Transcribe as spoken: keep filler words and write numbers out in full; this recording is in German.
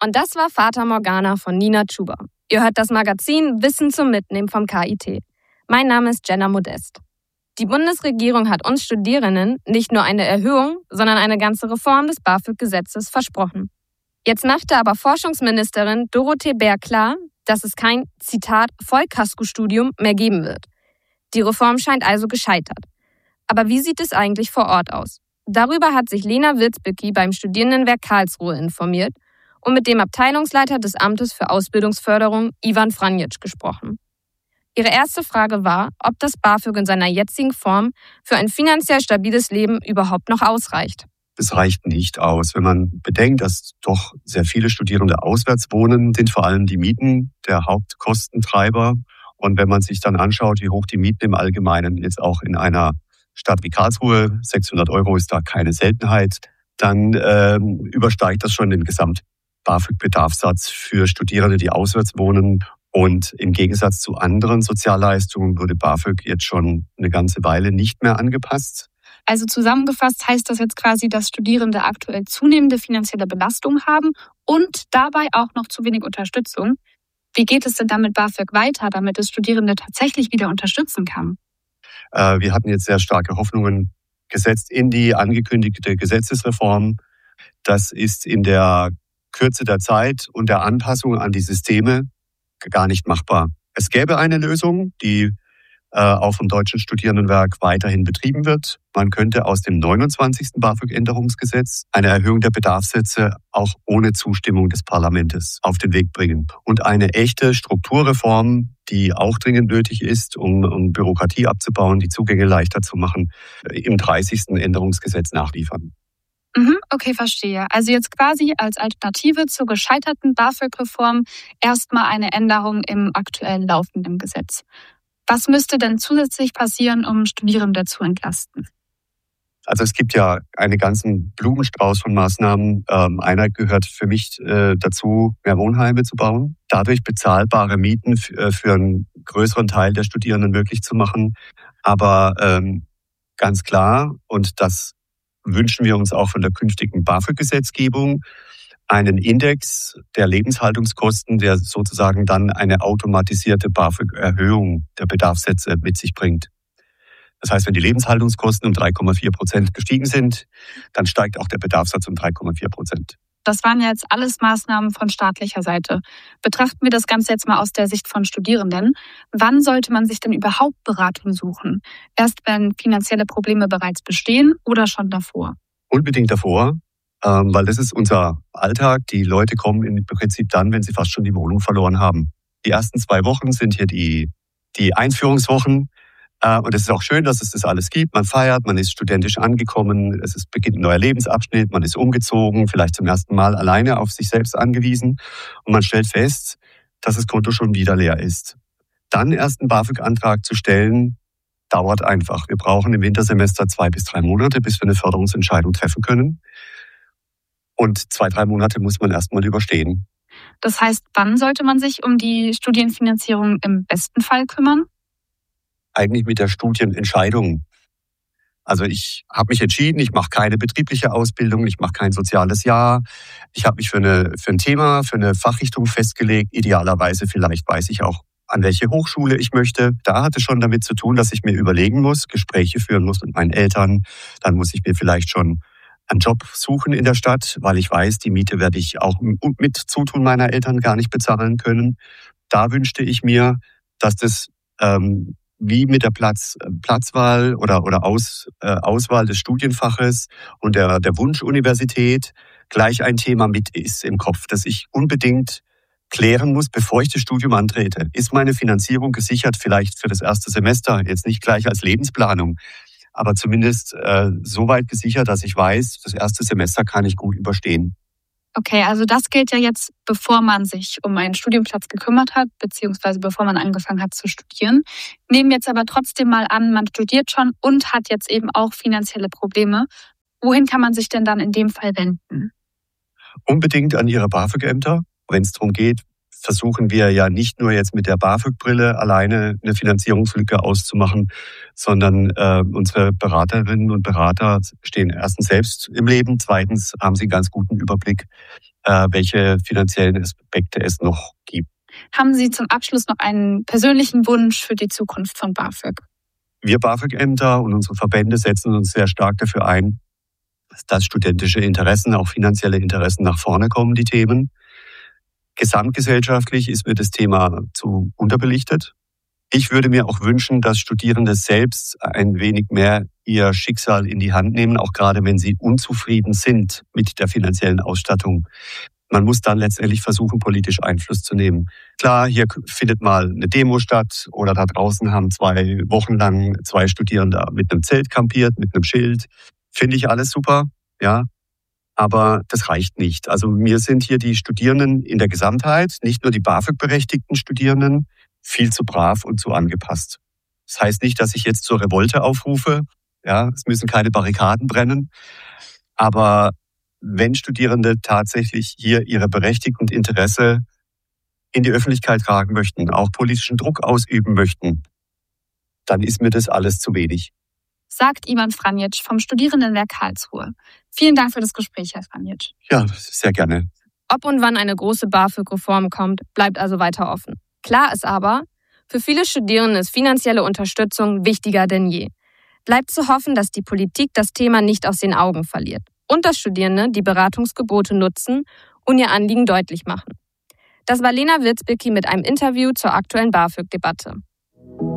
Und das war Fata Morgana von Nina Chuba. Ihr hört das Magazin Wissen zum Mitnehmen vom K I T. Mein Name ist Jenna Modest. Die Bundesregierung hat uns Studierenden nicht nur eine Erhöhung, sondern eine ganze Reform des BAföG-Gesetzes versprochen. Jetzt machte aber Forschungsministerin Dorothee Bär klar, dass es kein, Zitat, Vollkaskostudium mehr geben wird. Die Reform scheint also gescheitert. Aber wie sieht es eigentlich vor Ort aus? Darüber hat sich Lena Wirzbicki beim Studierendenwerk Karlsruhe informiert und mit dem Abteilungsleiter des Amtes für Ausbildungsförderung, Ivan Franjic, gesprochen. Ihre erste Frage war, ob das BAföG in seiner jetzigen Form für ein finanziell stabiles Leben überhaupt noch ausreicht. Es reicht nicht aus. Wenn man bedenkt, dass doch sehr viele Studierende auswärts wohnen, sind vor allem die Mieten der Hauptkostentreiber. Und wenn man sich dann anschaut, wie hoch die Mieten im Allgemeinen jetzt auch in einer Stadt wie Karlsruhe, sechshundert Euro ist da keine Seltenheit, dann ähm, übersteigt das schon den Gesamt-BAföG-Bedarfssatz für Studierende, die auswärts wohnen. Und im Gegensatz zu anderen Sozialleistungen wurde BAföG jetzt schon eine ganze Weile nicht mehr angepasst. Also zusammengefasst heißt das jetzt quasi, dass Studierende aktuell zunehmende finanzielle Belastung haben und dabei auch noch zu wenig Unterstützung. Wie geht es denn dann mit BAföG weiter, damit es Studierende tatsächlich wieder unterstützen kann? Äh, wir hatten jetzt sehr starke Hoffnungen gesetzt in die angekündigte Gesetzesreform. Das ist in der Kürze der Zeit und der Anpassung an die Systeme gar nicht machbar. Es gäbe eine Lösung, die äh, auch vom Deutschen Studierendenwerk weiterhin betrieben wird. Man könnte aus dem neunundzwanzigsten BAföG-Änderungsgesetz eine Erhöhung der Bedarfssätze auch ohne Zustimmung des Parlaments auf den Weg bringen. Und eine echte Strukturreform, die auch dringend nötig ist, um, um Bürokratie abzubauen, die Zugänge leichter zu machen, im dreißigsten Änderungsgesetz nachliefern. Mhm, okay, verstehe. Also jetzt quasi als Alternative zur gescheiterten BAföG-Reform erstmal eine Änderung im aktuell laufenden Gesetz. Was müsste denn zusätzlich passieren, um Studierende zu entlasten? Also es gibt ja einen ganzen Blumenstrauß von Maßnahmen. Ähm, einer gehört für mich äh, dazu, mehr Wohnheime zu bauen, dadurch bezahlbare Mieten f- äh, für einen größeren Teil der Studierenden möglich zu machen. Aber ähm, ganz klar, und das wünschen wir uns auch von der künftigen BAföG-Gesetzgebung, einen Index der Lebenshaltungskosten, der sozusagen dann eine automatisierte BAföG-Erhöhung der Bedarfssätze mit sich bringt. Das heißt, wenn die Lebenshaltungskosten um drei Komma vier Prozent gestiegen sind, dann steigt auch der Bedarfssatz um drei Komma vier Prozent. Das waren ja jetzt alles Maßnahmen von staatlicher Seite. Betrachten wir das Ganze jetzt mal aus der Sicht von Studierenden. Wann sollte man sich denn überhaupt Beratung suchen? Erst wenn finanzielle Probleme bereits bestehen oder schon davor? Unbedingt davor, ähm, weil das ist unser Alltag. Die Leute kommen im Prinzip dann, wenn sie fast schon die Wohnung verloren haben. Die ersten zwei Wochen sind hier die, die Einführungswochen. Und es ist auch schön, dass es das alles gibt. Man feiert, man ist studentisch angekommen, es ist, beginnt ein neuer Lebensabschnitt, man ist umgezogen, vielleicht zum ersten Mal alleine auf sich selbst angewiesen. Und man stellt fest, dass das Konto schon wieder leer ist. Dann erst einen BAföG-Antrag zu stellen, dauert einfach. Wir brauchen im Wintersemester zwei bis drei Monate, bis wir eine Förderungsentscheidung treffen können. Und zwei, drei Monate muss man erst mal überstehen. Das heißt, wann sollte man sich um die Studienfinanzierung im besten Fall kümmern? Eigentlich mit der Studienentscheidung. Also ich habe mich entschieden, ich mache keine betriebliche Ausbildung, ich mache kein soziales Jahr. Ich habe mich für, eine, für ein Thema, für eine Fachrichtung festgelegt. Idealerweise vielleicht weiß ich auch, an welche Hochschule ich möchte. Da hat es schon damit zu tun, dass ich mir überlegen muss, Gespräche führen muss mit meinen Eltern. Dann muss ich mir vielleicht schon einen Job suchen in der Stadt, weil ich weiß, die Miete werde ich auch mit Zutun meiner Eltern gar nicht bezahlen können. Da wünschte ich mir, dass das ähm, wie mit der Platz, Platzwahl oder, oder Aus, äh, Auswahl des Studienfaches und der, der Wunschuniversität gleich ein Thema mit ist im Kopf, das ich unbedingt klären muss, bevor ich das Studium antrete. Ist meine Finanzierung gesichert, vielleicht für das erste Semester, jetzt nicht gleich als Lebensplanung, aber zumindest äh, so weit gesichert, dass ich weiß, das erste Semester kann ich gut überstehen. Okay, also das gilt ja jetzt, bevor man sich um einen Studienplatz gekümmert hat, beziehungsweise bevor man angefangen hat zu studieren. Nehmen jetzt aber trotzdem mal an, man studiert schon und hat jetzt eben auch finanzielle Probleme. Wohin kann man sich denn dann in dem Fall wenden? Unbedingt an Ihre BAföG-Ämter, wenn es darum geht, versuchen wir ja nicht nur jetzt mit der BAföG-Brille alleine eine Finanzierungslücke auszumachen, sondern äh, unsere Beraterinnen und Berater stehen erstens selbst im Leben, zweitens haben sie einen ganz guten Überblick, äh, welche finanziellen Aspekte es noch gibt. Haben Sie zum Abschluss noch einen persönlichen Wunsch für die Zukunft von BAföG? Wir BAföG-Ämter und unsere Verbände setzen uns sehr stark dafür ein, dass studentische Interessen, auch finanzielle Interessen nach vorne kommen, die Themen. Gesamtgesellschaftlich ist mir das Thema zu unterbelichtet. Ich würde mir auch wünschen, dass Studierende selbst ein wenig mehr ihr Schicksal in die Hand nehmen, auch gerade wenn sie unzufrieden sind mit der finanziellen Ausstattung. Man muss dann letztendlich versuchen, politisch Einfluss zu nehmen. Klar, hier findet mal eine Demo statt oder da draußen haben zwei Wochen lang zwei Studierende mit einem Zelt kampiert, mit einem Schild. Finde ich alles super, ja. Aber das reicht nicht. Also mir sind hier die Studierenden in der Gesamtheit, nicht nur die BAföG-berechtigten Studierenden, viel zu brav und zu angepasst. Das heißt nicht, dass ich jetzt zur Revolte aufrufe. Ja, es müssen keine Barrikaden brennen. Aber wenn Studierende tatsächlich hier ihre berechtigten Interesse in die Öffentlichkeit tragen möchten, auch politischen Druck ausüben möchten, dann ist mir das alles zu wenig. Sagt Ivan Franjic vom Studierendenwerk Karlsruhe. Vielen Dank für das Gespräch, Herr Franjic. Ja, sehr gerne. Ob und wann eine große BAföG-Reform kommt, bleibt also weiter offen. Klar ist aber, für viele Studierende ist finanzielle Unterstützung wichtiger denn je. Bleibt zu hoffen, dass die Politik das Thema nicht aus den Augen verliert und dass Studierende die Beratungsgebote nutzen und ihr Anliegen deutlich machen. Das war Lena Wirzbicki mit einem Interview zur aktuellen BAföG-Debatte.